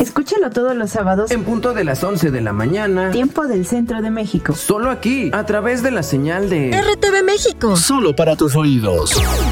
Escúchalo todos los sábados en punto de las 11 de la mañana, tiempo del Centro de México. Solo aquí, a través de la señal de RTV México. Solo para tus oídos.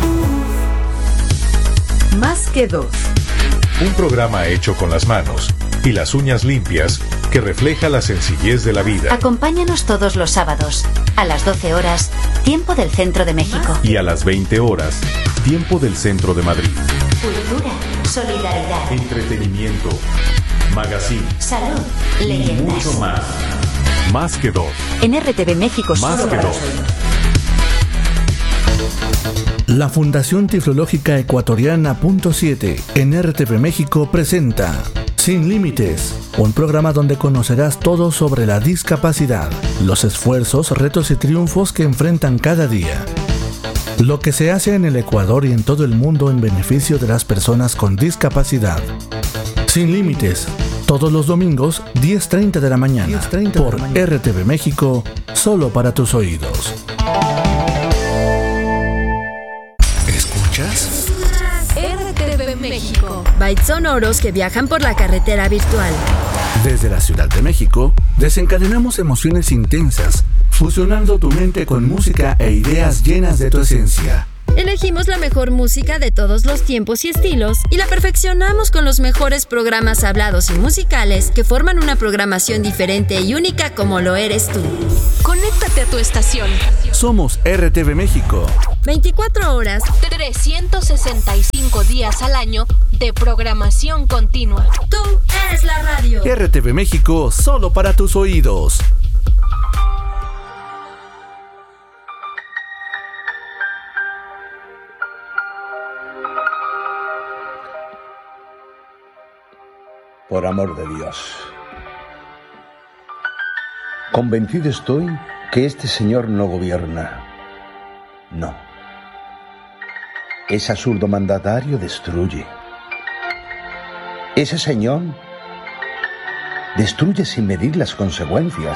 Más que dos. Un programa hecho con las manos y las uñas limpias que refleja la sencillez de la vida. Acompáñanos todos los sábados, a las 12 horas, tiempo del Centro de México. Y a las 20 horas, tiempo del Centro de Madrid. Cultura, solidaridad, entretenimiento, magazine, salud, y leyendas. mucho más. Más que dos. En RTV México. Más solo que para dos. La Fundación Tiflológica Ecuatoriana .7 en RTV México presenta Sin Límites, un programa donde conocerás todo sobre la discapacidad, los esfuerzos, retos y triunfos que enfrentan cada día. Lo que se hace en el Ecuador y en todo el mundo en beneficio de las personas con discapacidad. Sin Límites, todos los domingos, 10:30 de la mañana, por RTV México, solo para tus oídos. ¿Escuchas? RTV México. Bytes sonoros que viajan por la carretera virtual. Desde la Ciudad de México, desencadenamos emociones intensas, fusionando tu mente con música e ideas llenas de tu esencia. Elegimos la mejor música de todos los tiempos y estilos y la perfeccionamos con los mejores programas hablados y musicales que forman una programación diferente y única como lo eres tú. Conéctate a tu estación. Somos RTV México. 24 horas, 365 días al año de programación continua. tú eres la radio. RTV México, solo para tus oídos. Por amor de Dios. Convencido estoy que este señor no gobierna. No. Ese absurdo mandatario destruye. Ese señor destruye sin medir las consecuencias.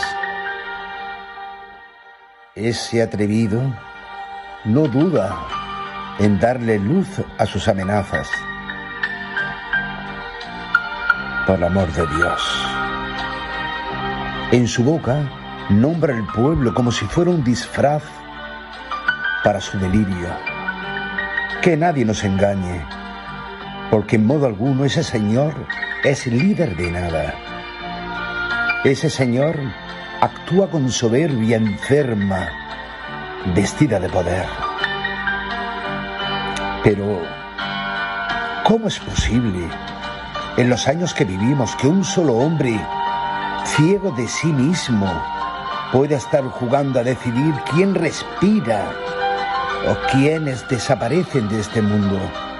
Ese atrevido no duda en darle luz a sus amenazas. Por amor de Dios. En su boca nombra al pueblo como si fuera un disfraz para su delirio. Que nadie nos engañe, porque en modo alguno ese señor es líder de nada. Ese señor actúa con soberbia enferma, vestida de poder. Pero, ¿cómo es posible, en los años que vivimos, que un solo hombre, ciego de sí mismo, pueda estar jugando a decidir quién respira o quiénes desaparecen de este mundo?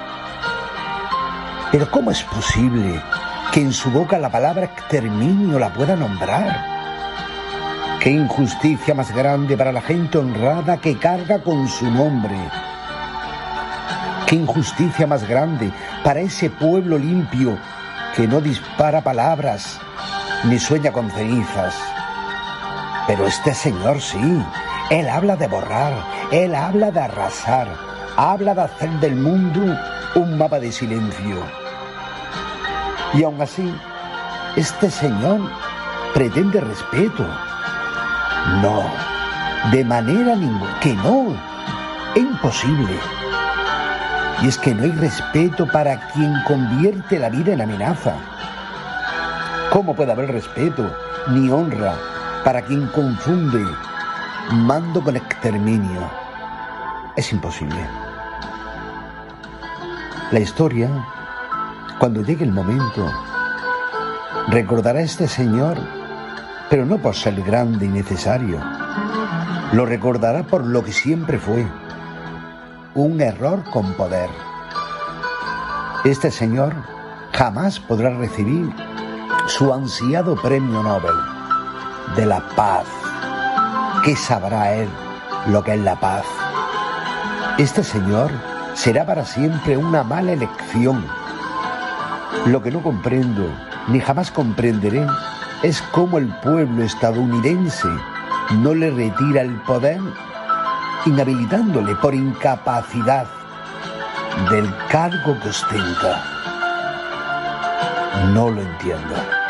Pero ¿cómo es posible que en su boca la palabra exterminio la pueda nombrar? ¡Qué injusticia más grande para la gente honrada que carga con su nombre! ¡Qué injusticia más grande para ese pueblo limpio que no dispara palabras ni sueña con cenizas! Pero este señor sí, él habla de borrar, él habla de arrasar, habla de hacer del mundo un mapa de silencio. Y aún así, este señor pretende respeto. No, de manera ninguna, que no, es imposible. Y es que no hay respeto para quien convierte la vida en amenaza. ¿Cómo puede haber respeto ni honra para quien confunde mando con exterminio? Es imposible. La historia, cuando llegue el momento, recordará a este señor, pero no por ser grande y necesario. Lo recordará por lo que siempre fue: un error con poder. Este señor jamás podrá recibir su ansiado premio Nobel de la paz. ¿Qué sabrá él lo que es la paz? Este señor será para siempre una mala elección. Lo que no comprendo, ni jamás comprenderé, es cómo el pueblo estadounidense no le retira el poder, inhabilitándole por incapacidad del cargo que ostenta. no lo entiendo.